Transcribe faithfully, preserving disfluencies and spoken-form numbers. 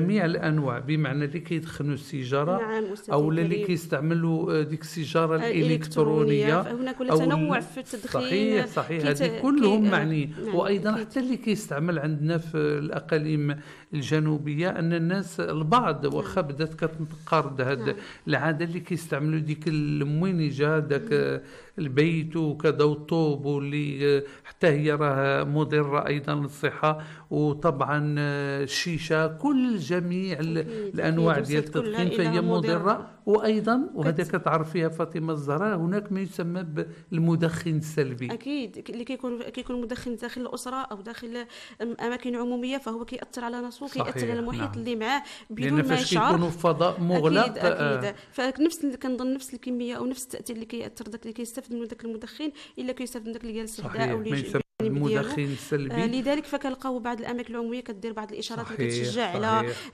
جميع الانواع، بمعنى اللي كيدخنوا السيجاره، نعم او اللي كيستعملوا ديك السيجاره الالكترونيه، الالكترونيه، فهناك ولا او تنوع في التدخين. صحيح صحيح كيت... هذه كلهم كي... معني. نعم وايضا كيت... حتى اللي كيستعمل عندنا في الاقاليم الجنوبيه، ان الناس البعض واخا بدات كتنقرض هذه نعم. العاده اللي كيستعملوا ديك الموينجه داك البيت وكذا والطوب، واللي حتى هي راه مضره ايضا للصحه. وطبعا الشيشه، كل جميع الانواع ديال التدخين فهي مضره. وايضا وهذا كتعرف فيها فاطمه الزهراء، هناك ما يسمى بالمدخن السلبي. اكيد اللي كيكون كيكون مدخن داخل الاسره او داخل اماكن عموميه، فهو كيأثر على نفسه، كيأثر على المحيط نعم. اللي معاه بدون ما يشعر، كيكونوا في فضاء مغلق. اكيد اكيد. فنفس كنظن نفس الكميه او نفس التاثير اللي كيأثر داك اللي كيستافد من داك المدخن الا كيستافد من داك اللي جالس يهدا او اللي المدخن السلبي. آه لذلك فكنلقاو بعض الاماكن العموميه كدير بعض الاشارات اللي كتشجع على